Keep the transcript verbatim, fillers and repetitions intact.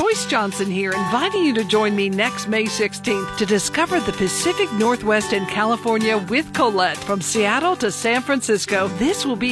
Joyce Johnson here, inviting you to join me next May sixteenth to discover the Pacific Northwest and California with Colette. From Seattle to San Francisco, this will be